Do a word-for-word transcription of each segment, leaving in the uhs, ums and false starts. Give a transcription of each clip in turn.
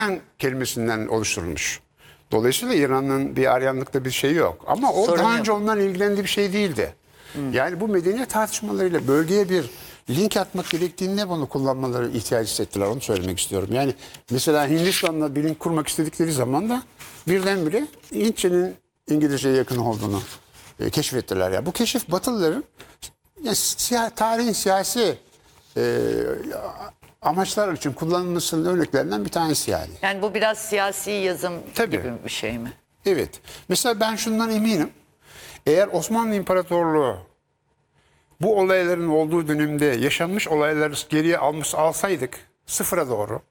kelimesinden oluşturulmuş. Dolayısıyla İran'ın bir Aryanlıkta bir şey yok. Ama o Sorun daha yok. önce onların ilgilendiği bir şey değildi. Hmm. Yani bu medeniyet tartışmalarıyla bölgeye bir link atmak gerektiğinde bunu kullanmaları ihtiyaç hissettiler. Onu söylemek istiyorum. Yani mesela Hindistan'la bir link kurmak istedikleri zaman da birdenbire Hintçenin İngilizceye yakın olduğunu e, keşfettiler. Yani bu keşif Batılıların yani siya, tarihin siyasi e, amaçlar için kullanılmasının örneklerinden bir tanesi yani. Yani bu biraz siyasi yazım Tabii. gibi bir şey mi? Evet. Mesela ben şundan eminim. Eğer Osmanlı İmparatorluğu bu olayların olduğu dönemde yaşanmış olayları geriye almış alsaydık sıfıra doğru,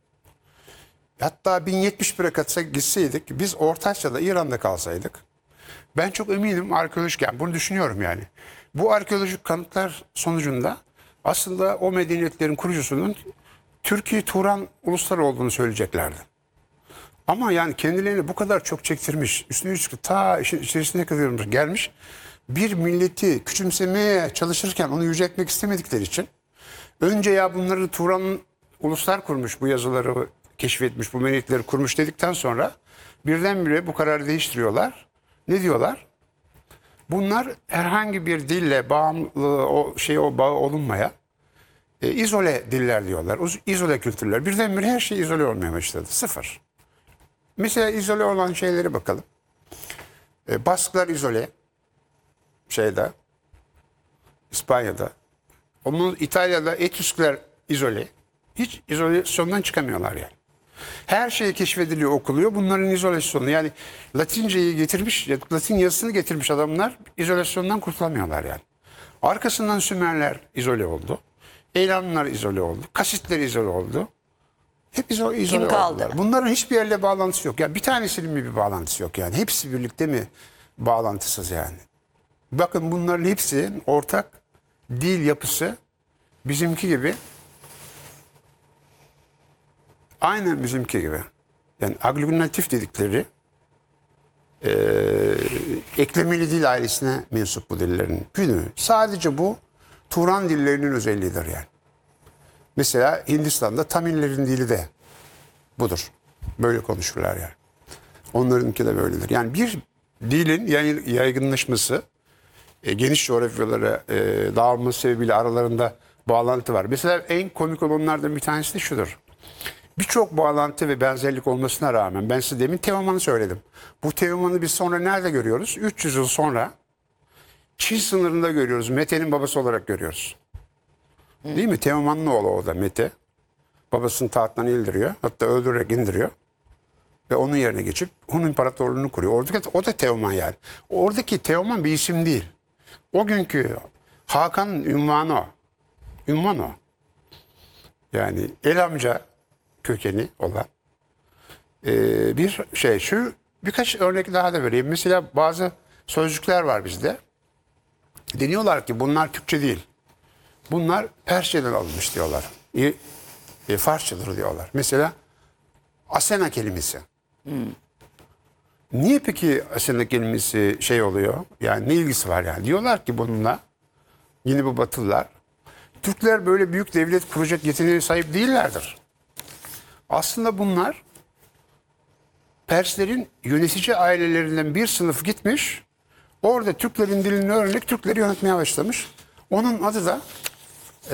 hatta bin yetmiş bire katsa gitseydik, biz Orta Asya'da İran'da kalsaydık, ben çok eminim arkeolojik, yani bunu düşünüyorum yani. Bu arkeolojik kanıtlar sonucunda aslında o medeniyetlerin kurucusunun Türkiye Turan ulusları olduğunu söyleyeceklerdi. Ama yani kendilerini bu kadar çok çektirmiş, üstüne üstlük ta işin içerisine kadar gelmiş bir milleti küçümsemeye çalışırken onu yüceltmek istemedikleri için önce ya bunları Turan uluslar kurmuş, bu yazıları keşfetmiş, bu medeniyetleri kurmuş dedikten sonra birdenbire bu kararı değiştiriyorlar. Ne diyorlar? Bunlar herhangi bir dille bağımlı, o şey o bağı olunmaya e, izole diller diyorlar. O, izole kültürler. Birdenbire her şey izole olmaya başladı. Sıfır. Mesela izole olan şeylere bakalım. E, Basklar izole. Şeyde. İspanya'da. Onun İtalya'da Etüskler izole. Hiç izolasyondan çıkamıyorlar yani. Her şey keşfediliyor, okuluyor. Bunların izolasyonu. Yani Latinceyi getirmiş, Latin yazısını getirmiş adamlar izolasyondan kurtulamıyorlar yani. Arkasından Sümerler izole oldu. Elamlar izole oldu. Kasitler izole oldu. Hep izole, izole Kim kaldı? oldular. Bunların hiçbir yerle bağlantısı yok. Yani bir tanesinin mi bir bağlantısı yok yani. Hepsi birlikte mi bağlantısız yani. Bakın bunların hepsi ortak dil yapısı bizimki gibi. Aynen bizimki gibi. Yani aglutinatif dedikleri e, eklemeli dil ailesine mensup bu dillerin günü. Sadece bu Turan dillerinin özelliğidir yani. Mesela Hindistan'da Tamillerin dili de budur. Böyle konuşurlar yani. Onlarınki de böyledir. Yani bir dilin yaygınlaşması, e, geniş coğrafyalara e, dağılması sebebiyle aralarında bağlantı var. Mesela en komik olanlardan bir tanesi de şudur. Birçok bağlantı ve benzerlik olmasına rağmen ben size demin Teoman'ı söyledim. Bu Teoman'ı biz sonra nerede görüyoruz? üç yüz yıl sonra Çin sınırında görüyoruz. Mete'nin babası olarak görüyoruz. Değil mi? Teoman'ın oğlu o da Mete. Babasının tahttan indiriyor. Hatta öldürerek indiriyor. Ve onun yerine geçip Hun İmparatorluğunu kuruyor. Oradaki, o da Teoman yani. Oradaki Teoman bir isim değil. O günkü Hakan'ın ünvanı o. Ünvan o. Yani el amca kökeni olan ee, bir şey. Şu birkaç örnek daha da vereyim. Mesela bazı sözcükler var bizde. Deniyorlar ki bunlar Türkçe değil. Bunlar Persçeden alınmış diyorlar. E, e, Farsçadır diyorlar. Mesela Asena kelimesi. Hmm. Niye peki Asena kelimesi şey oluyor? Yani ne ilgisi var yani? Diyorlar ki bununla yine bu Batılılar Türkler böyle büyük devlet kuracak yeteneğe sahip değillerdir. Aslında bunlar Perslerin yönetici ailelerinden bir sınıf gitmiş. Orada Türklerin dilini öğrenip Türkleri yönetmeye başlamış. Onun adı da e,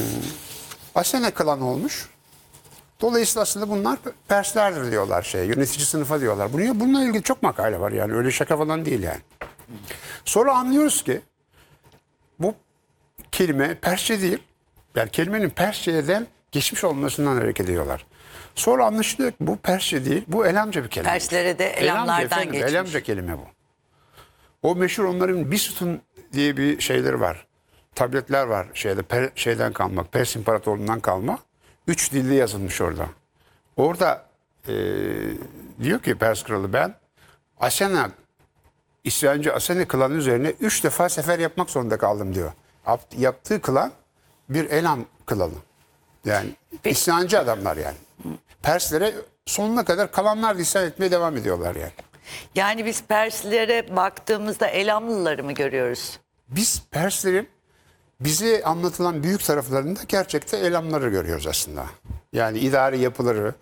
Asena klanı olmuş. Dolayısıyla aslında bunlar Perslerdir diyorlar şey, yönetici sınıfa diyorlar. Bununla, bununla ilgili çok makale var yani, öyle şaka falan değil yani. Sonra anlıyoruz ki bu kelime Persçe değil, yani kelimenin Persçe'den geçmiş olmasından hareket ediyorlar. Sonra anlaşılıyor ki bu Persçe değil, bu Elamca bir kelime. Perslere de Elamlardan geçmiş. Elamca kelime bu. O meşhur onların bir sütun diye bir şeyleri var. Tabletler var şeyde per, şeyden kalma, Pers İmparatorluğundan kalma. Üç dilde yazılmış orada. Orada e, diyor ki Pers kralı ben Asena, İsyancı Asena klanı üzerine üç defa sefer yapmak zorunda kaldım diyor. Yaptığı klan bir Elam klanı. Yani Peki. isyancı adamlar yani. Perslere sonuna kadar kalanlar da isyan etmeye devam ediyorlar yani. Yani biz Perslere baktığımızda Elamlıları mı görüyoruz? Biz Perslerin bize anlatılan büyük taraflarında gerçekten Elamları görüyoruz aslında. Yani idari yapıları,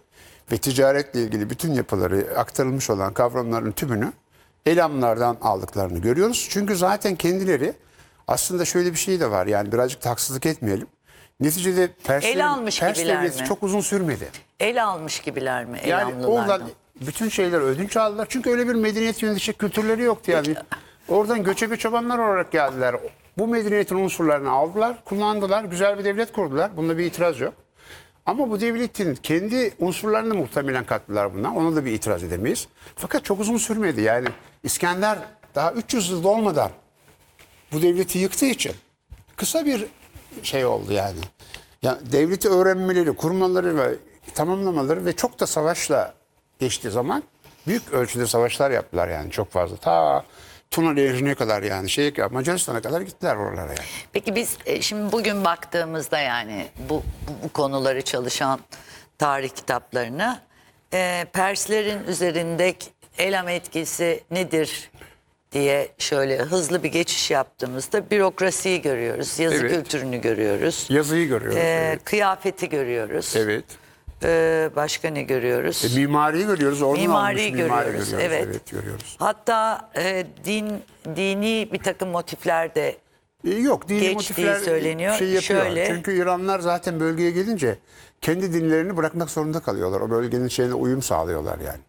ve ticaretle ilgili bütün yapıları aktarılmış olan kavramların tümünü Elamlardan aldıklarını görüyoruz. Çünkü zaten kendileri aslında şöyle bir şey de var, yani birazcık da haksızlık etmeyelim. Neticede Perslerin, El almış Pers gibiler devleti mi? çok uzun sürmedi. El almış gibiler mi Yani Elamlılardan? oradan bütün şeyler ödünç aldılar. Çünkü öyle bir medeniyet yönetecek kültürleri yoktu yani. Oradan göçebe çobanlar olarak geldiler. Bu medeniyetin unsurlarını aldılar, kullandılar, güzel bir devlet kurdular. Bunda bir itiraz yok. Ama bu devletin kendi unsurlarını muhtemelen kattılar bundan. Ona da bir itiraz edemeyiz. Fakat çok uzun sürmedi. Yani İskender daha üç yüz yıl olmadan bu devleti yıktığı için kısa bir şey oldu yani. Yani devleti öğrenmeleri, kurmaları ve tamamlamaları ve çok da savaşla geçtiği zaman büyük ölçüde savaşlar yaptılar yani, çok fazla. Ta Tuna Nehri'ne kadar, yani şey, Macaristan'a kadar gittiler oralara yani. Peki biz e, şimdi bugün baktığımızda yani bu, bu, bu konuları çalışan tarih kitaplarına e, Perslerin üzerindeki Elam etkisi nedir diye şöyle hızlı bir geçiş yaptığımızda bürokrasiyi görüyoruz, yazı Evet. kültürünü görüyoruz, Yazıyı görüyoruz. e, evet. kıyafeti görüyoruz, evet. e, başka ne görüyoruz? E, mimariyi görüyoruz. Oradan Mimariyi almış mimari görüyoruz, görüyoruz. evet. Evet, görüyoruz. Hatta e, din dini bir takım motifler de E, yok, dini geçtiği motifler söyleniyor. şey yapıyor. Şöyle- Çünkü İranlılar zaten bölgeye gelince kendi dinlerini bırakmak zorunda kalıyorlar. O bölgenin şeyine uyum sağlıyorlar yani.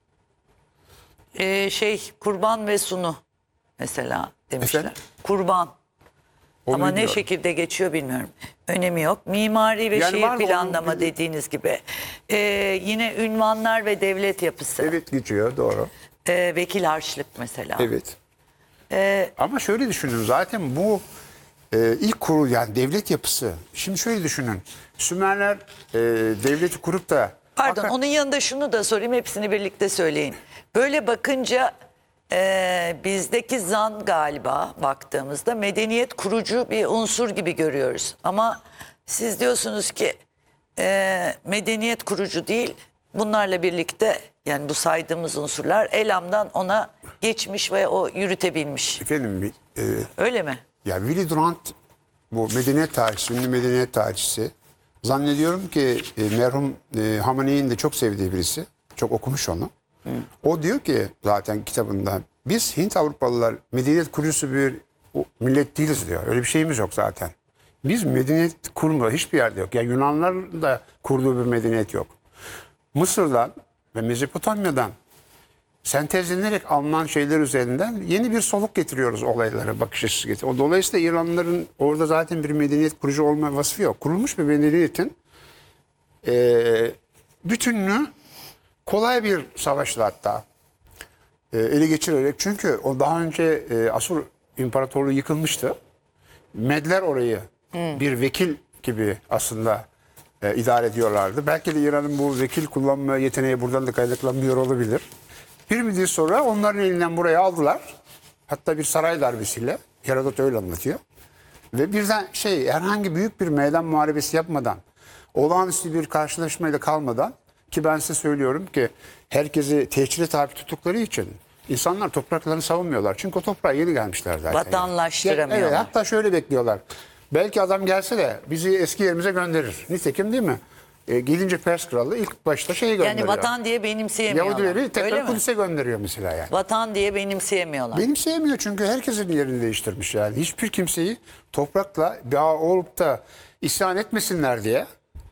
Ee, şey kurban ve sunu mesela demişler. Efendim? Kurban. Onu Ama ne biliyorum. şekilde geçiyor bilmiyorum. Önemi yok. Mimari ve Yani şehir var mı planlama onun- dediğiniz gibi. Ee, yine ünvanlar ve devlet yapısı. Evet, geçiyor, doğru. Ee, vekil harçlık mesela. Evet. Ee, Ama şöyle düşünün, zaten bu e, ilk kurul, yani devlet yapısı. Şimdi şöyle düşünün. Sümerler e, devleti kurup da... Pardon, Fakat- onun yanında şunu da sorayım, hepsini birlikte söyleyin. Böyle bakınca e, bizdeki zan galiba baktığımızda medeniyet kurucu bir unsur gibi görüyoruz. Ama siz diyorsunuz ki e, medeniyet kurucu değil, bunlarla birlikte yani bu saydığımız unsurlar Elam'dan ona geçmiş ve o yürütebilmiş. Efendim, bir, e, Öyle mi? ya Willy Durant, bu medeniyet tarihçisi, ünlü medeniyet tarihçisi, zannediyorum ki e, merhum e, Hamaney'in de çok sevdiği birisi. Çok okumuş onu. Hı. O diyor ki zaten kitabında, biz Hint Avrupalılar medeniyet kurucusu bir o, millet değiliz diyor. Öyle bir şeyimiz yok zaten. Biz medeniyet kurma hiçbir yerde yok. Yani Yunanlıların da kurduğu bir medeniyet yok. Mısır'dan ve Mezopotamya'dan sentezlenerek alınan şeyler üzerinden yeni bir soluk getiriyoruz olaylara, bakış açısı getiriyoruz. Dolayısıyla İranlıların orada zaten bir medeniyet kurucu olma vasfı yok. Kurulmuş bir medeniyetin e, bütününü kolay bir savaşla hatta e, ele geçirerek, çünkü o daha önce e, Asur İmparatorluğu yıkılmıştı. Medler orayı bir vekil gibi aslında e, idare ediyorlardı. Belki de İran'ın bu vekil kullanma yeteneği buradan da kaynaklanmıyor olabilir. Bir müddet sonra onların elinden buraya aldılar. Hatta bir saray darbesiyle. Herodot öyle anlatıyor. Ve birden şey, herhangi büyük bir meydan muharebesi yapmadan, olağanüstü bir karşılaşmayla kalmadan, ki ben size söylüyorum ki herkesi tehcire tabi tuttukları için insanlar topraklarını savunmuyorlar. Çünkü o toprağa yeni gelmişler zaten. Vatanlaştıramıyorlar. Evet, hatta şöyle bekliyorlar. Belki adam gelse de bizi eski yerimize gönderir. Nitekim değil mi? E, gelince Pers kralı ilk başta şeyi gönderiyor. Yani vatan diye benimseyemiyorlar. Yahudileri Öyle tekrar mi? Kudüs'e gönderiyor mesela yani. Vatan diye benimseyemiyorlar. Benim sevmiyor çünkü herkesin yerini değiştirmiş yani. Hiçbir kimseyi toprakla bağ olup da isyan etmesinler diye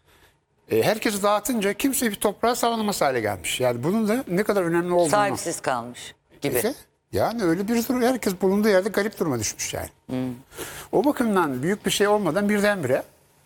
e, herkesi dağıtınca kimse bir toprağa savunamaz hale gelmiş. Yani bunun da ne kadar önemli olduğunu. Sahipsiz kalmış gibi. İşte, yani öyle bir durum, herkes bulunduğu yerde garip duruma düşmüş yani. O bakımdan büyük bir şey olmadan birdenbire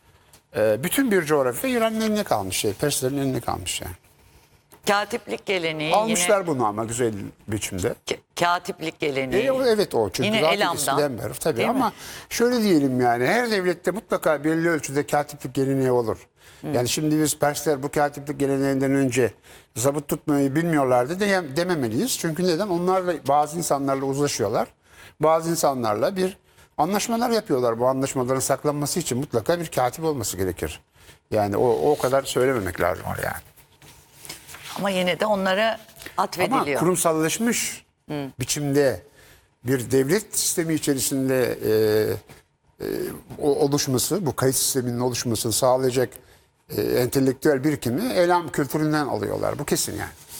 e, bütün bir coğrafya İran'ın eline kalmış, şey, Perslerin eline kalmış yani. Katiplik geleneği Almışlar yine bunu ama güzel biçimde. K- katiplik geleneği. E, o- evet o çünkü Yine zaten Elam'dan, eskiden beri tabii, değil mi? ama şöyle diyelim, yani her devlette mutlaka belli ölçüde katiplik geleneği olur. Yani şimdi biz Persler bu katiplik geleneğinden önce zabıt tutmayı bilmiyorlardı de, dememeliyiz. Çünkü neden? Onlarla, bazı insanlarla uzlaşıyorlar. Bazı insanlarla bir anlaşmalar yapıyorlar. Bu anlaşmaların saklanması için mutlaka bir katip olması gerekir. Yani o, o kadar söylememek lazım yani. Ama yine de onlara atfediliyor. Ama kurumsallaşmış biçimde bir devlet sistemi içerisinde e, e, o- oluşması, bu kayıt sisteminin oluşmasını sağlayacak e, entelektüel birikimi elam kültüründen alıyorlar. Bu kesin yani.